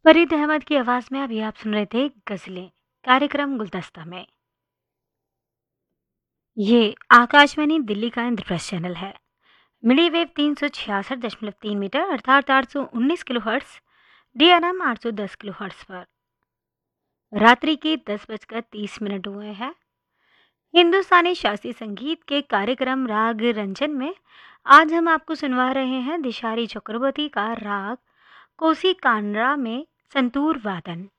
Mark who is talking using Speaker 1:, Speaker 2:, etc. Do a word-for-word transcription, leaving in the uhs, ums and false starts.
Speaker 1: फरीद अहमद की आवाज में अभी आप सुन रहे थे गजलें, कार्यक्रम गुलदस्ता में। ये आकाशवाणी दिल्ली का इंद्रप्रस्थ चैनल है। मिडी वेव तीन सौ छियासठ दशमलव तीन मीटर अर्थात आठ सौ उन्नीस kilo hertz, D N M आठ सौ दस किलो हर्ट्स पर रात्रि के दस बजकर तीस मिनट हुए हैं। हिंदुस्तानी शास्त्रीय संगीत के कार्यक्रम राग रंजन में आज हम आपको सुनवा रहे हैं दिशारी चक्रवर्ती का राग कोसी कांडरा में संतूर वादन।